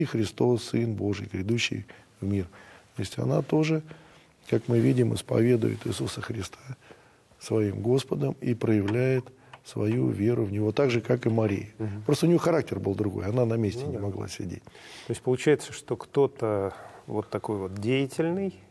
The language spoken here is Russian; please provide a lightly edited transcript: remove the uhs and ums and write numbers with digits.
и Христос, Сын Божий, грядущий в мир. То есть она тоже, как мы видим, исповедует Иисуса Христа своим Господом и проявляет свою веру в Него, так же, как и Мария. Просто у нее характер был другой, она на месте не могла сидеть. То есть получается, что кто-то вот такой вот деятельный,